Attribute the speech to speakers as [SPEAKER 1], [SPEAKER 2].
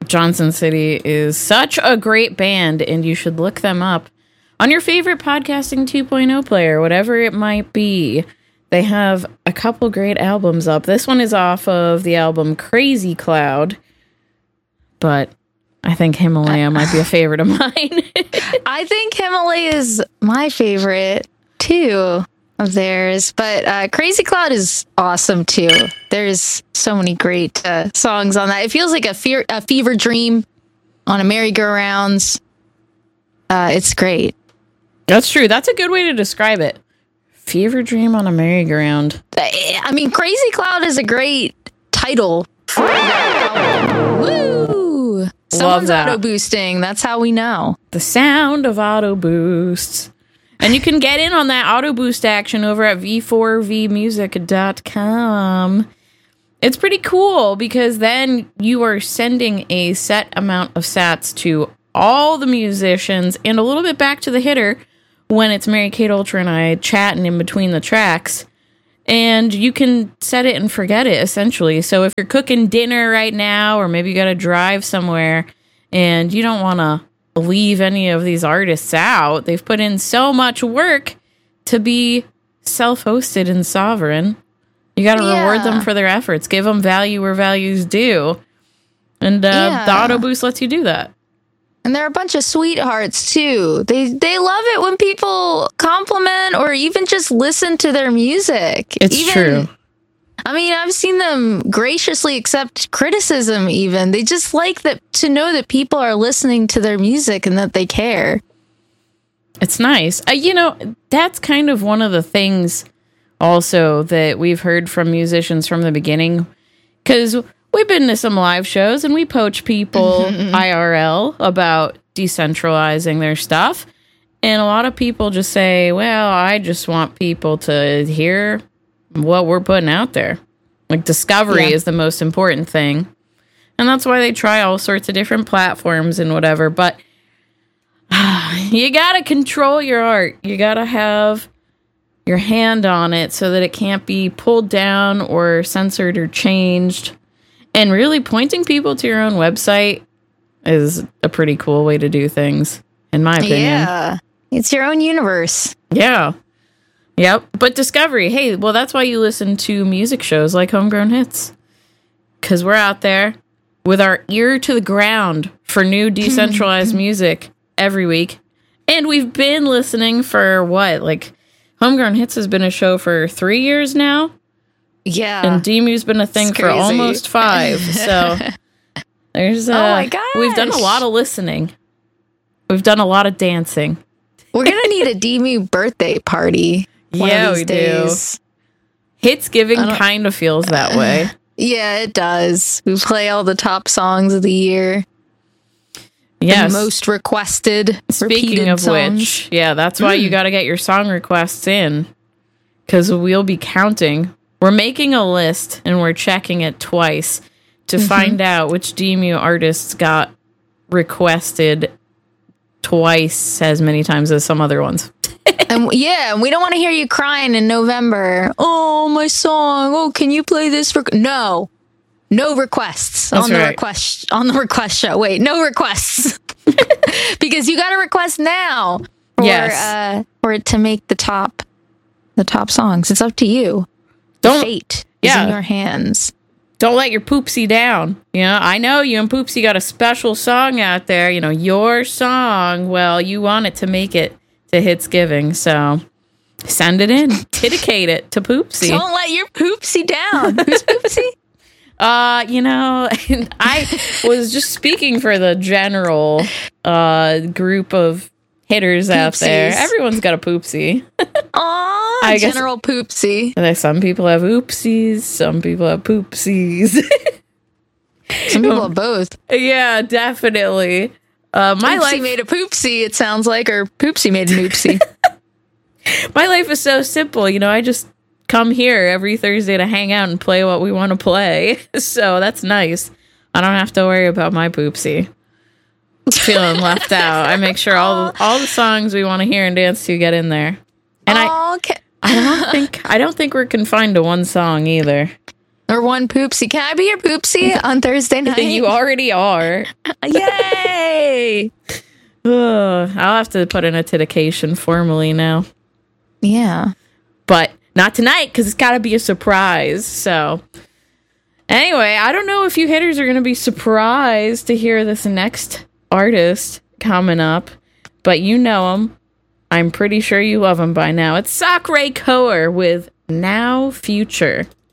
[SPEAKER 1] Johnson City is such a great band, and you should look them up on your favorite Podcasting 2.0 player, whatever it might be. They have a couple great albums up. This one is off of the album Crazy Cloud, but I think Himalaya might be a favorite of mine.
[SPEAKER 2] I think Himalaya is my favorite, too, of theirs. But Crazy Cloud is awesome, too. There's so many great songs on that. It feels like a fever dream on a merry-go-rounds. It's great.
[SPEAKER 1] That's true. That's a good way to describe it. Fever dream on a merry-go-round.
[SPEAKER 2] I mean, Crazy Cloud is a great title for that album. Woo! Someone's auto-boosting. That's how we know.
[SPEAKER 1] The sound of auto-boosts. And you can get in on that auto-boost action over at v4vmusic.com. It's pretty cool because then you are sending a set amount of sats to all the musicians and a little bit back to the hitter when it's Mary Kate Ultra and I chatting in between the tracks. And you can set it and forget it, essentially. So if you're cooking dinner right now, or maybe you got to drive somewhere and you don't want to leave any of these artists out, they've put in so much work to be self-hosted and sovereign. You got to reward them for their efforts. Give them value where value's due. And the Auto Boost lets you do that.
[SPEAKER 2] And they're a bunch of sweethearts, too. They love it when people compliment or even just listen to their music.
[SPEAKER 1] It's true.
[SPEAKER 2] I mean, I've seen them graciously accept criticism, even. They just like that to know that people are listening to their music and that they care.
[SPEAKER 1] It's nice. That's kind of one of the things also that we've heard from musicians from the beginning. Because we've been to some live shows and we poach people IRL about decentralizing their stuff. And a lot of people just say, well, I just want people to hear what we're putting out there. Like, discovery is the most important thing. And that's why they try all sorts of different platforms and whatever. But you got to control your art. You got to have your hand on it so that it can't be pulled down or censored or changed. And really pointing people to your own website is a pretty cool way to do things, in my opinion.
[SPEAKER 2] Yeah, it's your own universe.
[SPEAKER 1] Yeah. Yep. But discovery, hey, well, that's why you listen to music shows like Homegrown Hits. Because we're out there with our ear to the ground for new decentralized music every week. And we've been listening for Homegrown Hits has been a show for 3 years now.
[SPEAKER 2] Yeah.
[SPEAKER 1] And DMU's been a thing for almost 5. So there's
[SPEAKER 2] oh my gosh.
[SPEAKER 1] We've done a lot of listening. We've done a lot of dancing.
[SPEAKER 2] We're going to need a DMU birthday party.
[SPEAKER 1] Yeah, we do. Hitsgiving kind of feels that way.
[SPEAKER 2] Yeah, it does. We play all the top songs of the year.
[SPEAKER 1] Yes.
[SPEAKER 2] The most requested.
[SPEAKER 1] Speaking of
[SPEAKER 2] songs.
[SPEAKER 1] which, that's why you got to get your song requests in. Because we'll be counting. We're making a list and we're checking it twice to find out which DMU artists got requested twice as many times as some other ones.
[SPEAKER 2] And we don't want to hear you crying in November. Oh, my song. Oh, can you play this? No requests on the request show. Wait, no requests because you got to request now for it to make the top songs. It's up to you. Fate is in your hands.
[SPEAKER 1] Don't let your poopsie down. I know you and Poopsie got a special song out there. Your song. Well, you want it to make it to Hitsgiving, so send it in. Dedicate it to Poopsie.
[SPEAKER 2] Don't let your Poopsie down. Who's Poopsie?
[SPEAKER 1] I was just speaking for the general group of hitters out there. Everyone's got a Poopsie.
[SPEAKER 2] Aw, general Poopsie.
[SPEAKER 1] Some people have oopsies, some people have poopsies.
[SPEAKER 2] Some people have both.
[SPEAKER 1] Yeah, definitely. My life
[SPEAKER 2] made a poopsie, it sounds like, or Poopsie made an oopsie.
[SPEAKER 1] My life is so simple. I just come here every Thursday to hang out and play what we want to play. So that's nice. I don't have to worry about my Poopsie feeling left out. I make sure all the songs we want to hear and dance to get in there. And I don't think we're confined to one song either.
[SPEAKER 2] Or one poopsie. Can I be your poopsie on Thursday night?
[SPEAKER 1] You already are.
[SPEAKER 2] Yay!
[SPEAKER 1] I'll have to put in a dedication formally now.
[SPEAKER 2] Yeah.
[SPEAKER 1] But not tonight, because it's got to be a surprise. So, anyway, I don't know if you haters are going to be surprised to hear this next artist coming up, but you know him. I'm pretty sure you love him by now. It's Sakura Koer with Now Future.